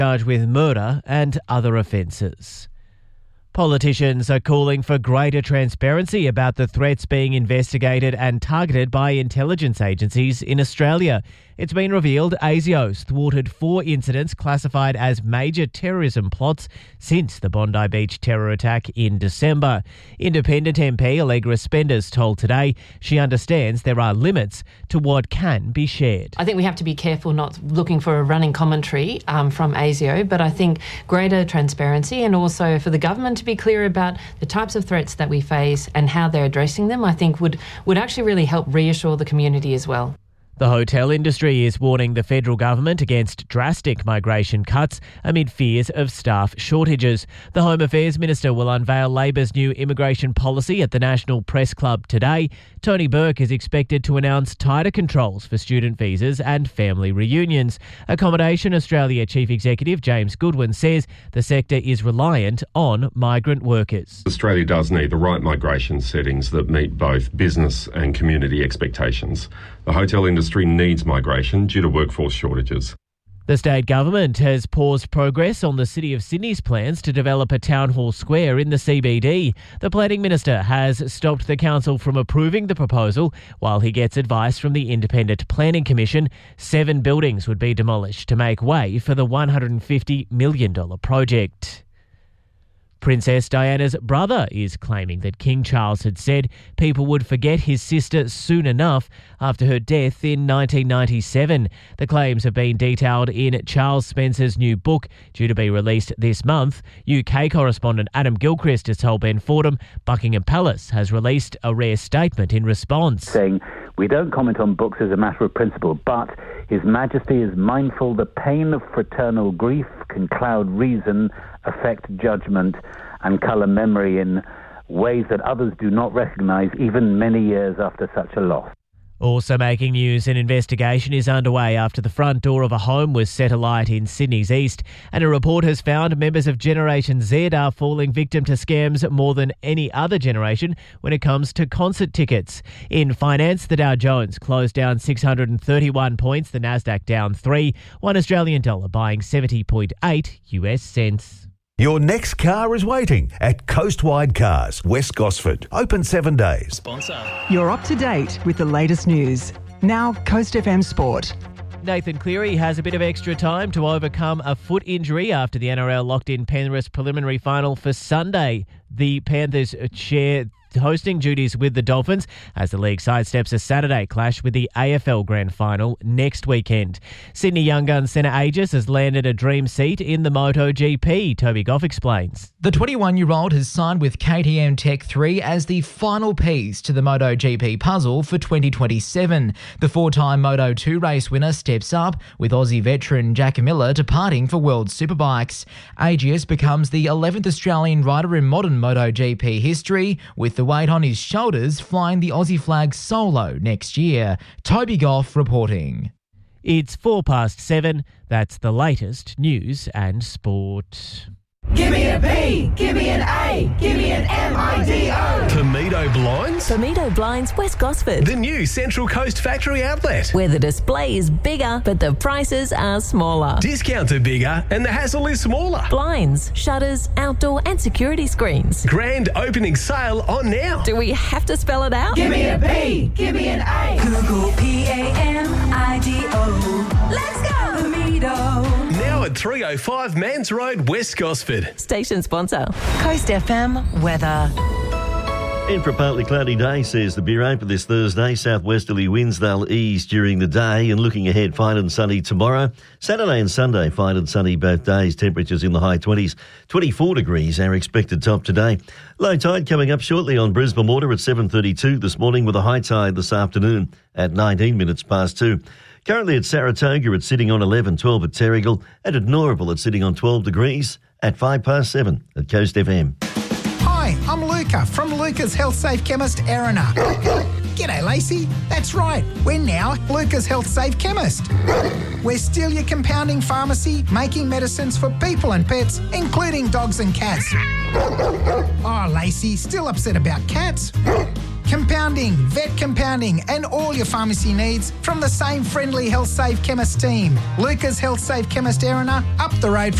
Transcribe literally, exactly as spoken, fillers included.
charged with murder and other offences. Politicians are calling for greater transparency about the threats being investigated and targeted by intelligence agencies in Australia. It's been revealed ASIO's thwarted four incidents classified as major terrorism plots since the Bondi Beach terror attack in December. Independent M P Allegra Spenders told Today she understands there are limits to what can be shared. I think we have to be careful not looking for a running commentary um, from ASIO, but I think greater transparency and also for the government to be clear about the types of threats that we face and how they're addressing them, I think would, would actually really help reassure the community as well. The hotel industry is warning the federal government against drastic migration cuts amid fears of staff shortages. The Home Affairs Minister will unveil Labor's new immigration policy at the National Press Club today. Tony Burke is expected to announce tighter controls for student visas and family reunions. Accommodation Australia Chief Executive James Goodwin says the sector is reliant on migrant workers. Australia does need the right migration settings that meet both business and community expectations. The hotel industry needs migration due to workforce shortages. The state government has paused progress on the City of Sydney's plans to develop a town hall square in the C B D. The planning minister has stopped the council from approving the proposal while he gets advice from the Independent Planning Commission. Seven buildings would be demolished to make way for the one hundred fifty million dollars project. Princess Diana's brother is claiming that King Charles had said people would forget his sister soon enough after her death in nineteen ninety-seven. The claims have been detailed in Charles Spencer's new book, due to be released this month. U K correspondent Adam Gilchrist has told Ben Fordham Buckingham Palace has released a rare statement in response, saying, "We don't comment on books as a matter of principle, but His Majesty is mindful the pain of fraternal grief can cloud reason, affect judgment, and colour memory in ways that others do not recognise even many years after such a loss." Also making news, an investigation is underway after the front door of a home was set alight in Sydney's east, and a report has found members of Generation Z are falling victim to scams more than any other generation when it comes to concert tickets. In finance, the Dow Jones closed down six hundred thirty-one points, the Nasdaq down three, one Australian dollar buying seventy point eight U S cents. Your next car is waiting at Coastwide Cars, West Gosford. Open seven days. Sponsor. You're up to date with the latest news. Now, Coast F M Sport. Nathan Cleary has a bit of extra time to overcome a foot injury after the N R L locked in Penrith's preliminary final for Sunday. The Panthers share hosting duties with the Dolphins as the league sidesteps a Saturday clash with the A F L Grand Final next weekend. Sydney Young Guns centre Aegis has landed a dream seat in the MotoGP. Toby Goff explains. The twenty-one-year-old has signed with K T M Tech three as the final piece to the MotoGP puzzle for twenty twenty-seven. The four-time Moto two race winner steps up, with Aussie veteran Jack Miller departing for World Superbikes. Aegis becomes the eleventh Australian rider in modern MotoGP history, with the weight on his shoulders flying the Aussie flag solo next year. Toby Goff reporting. It's four past seven. That's the latest news and sport. Give me a B, give me an A, give me an M I D O. Tomedo Blinds? Tomedo Blinds, West Gosford. The new Central Coast factory outlet. Where the display is bigger, but the prices are smaller. Discounts are bigger and the hassle is smaller. Blinds, shutters, outdoor and security screens. Grand opening sale on now. Do we have to spell it out? Give me a B, give me an A. Google P A M I D O. Let's go, Tomedo. Now at three oh five Mans Road, West Gosford. Station sponsor. Coast F M weather. In for a partly cloudy day, says the Bureau, for this Thursday. Southwesterly winds, they'll ease during the day, and looking ahead, fine and sunny tomorrow. Saturday and Sunday, fine and sunny both days. Temperatures in the high twenties. twenty-four degrees, our expected top today. Low tide coming up shortly on Brisbane Water at seven thirty-two this morning, with a high tide this afternoon at nineteen minutes past two. Currently at Saratoga, it's sitting on eleven, twelve at Terrigal, and at Norable, it's sitting on twelve degrees at five past seven at Coast F M. Hi, I'm Luca from Luca's Health Safe Chemist, Erina. G'day, Lacey. That's right. We're now Luca's Health Safe Chemist. We're still your compounding pharmacy, making medicines for people and pets, including dogs and cats. Oh, Lacey, still upset about cats? compounding, vet compounding, and all your pharmacy needs from the same friendly Health Safe Chemist team. Lucas Health Safe Chemist Erina, up the road